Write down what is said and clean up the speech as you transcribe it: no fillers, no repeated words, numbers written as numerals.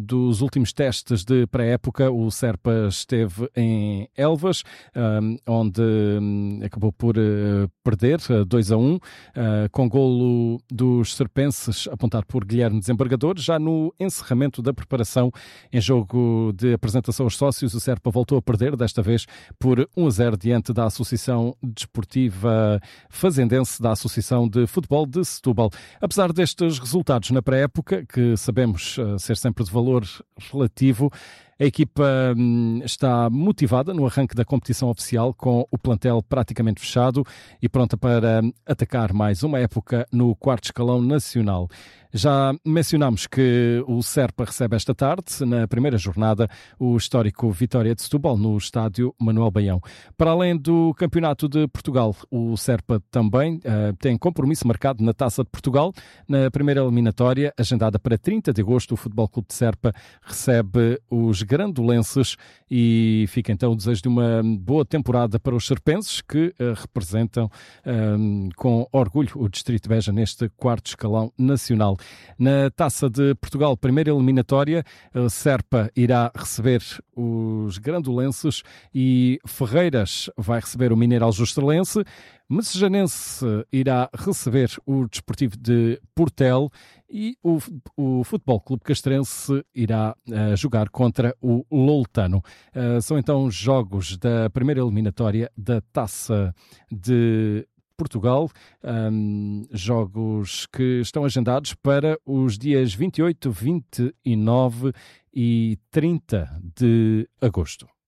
dos últimos testes de pré-época, o Serpa esteve em Elvas, onde acabou por perder 2-1, com golo dos serpenses apontado por Guilherme Desembargador. Já no encerramento da preparação, em jogo de apresentação aos sócios, o Serpa voltou a perder, desta vez por 1-0 diante da Associação Desportiva Fazendense da Associação de Futebol de Setúbal. Apesar destes resultados na pré-época, que sabemos ser sempre de valor relativo, a equipa está motivada no arranque da competição oficial, com o plantel praticamente fechado e pronta para atacar mais uma época no quarto escalão nacional. Já mencionámos que o Serpa recebe esta tarde, na primeira jornada, o histórico Vitória de Setúbal, no estádio Manuel Baião. Para além do Campeonato de Portugal, o Serpa também tem compromisso marcado na Taça de Portugal. Na primeira eliminatória, agendada para 30 de agosto, o Futebol Clube de Serpa recebe os Grandolenses e fica então o desejo de uma boa temporada para os serpenses, que representam com orgulho o Distrito de Beja neste quarto escalão nacional. Na Taça de Portugal, primeira eliminatória, Serpa irá receber os Grandolenses e Ferreiras vai receber o Mineiro Aljustreleense. Messejanense irá receber o Desportivo de Portel e o Futebol Clube Castrense irá jogar contra o Loutano. São então jogos da primeira eliminatória da Taça de Portugal, jogos que estão agendados para os dias 28, 29 e 30 de agosto.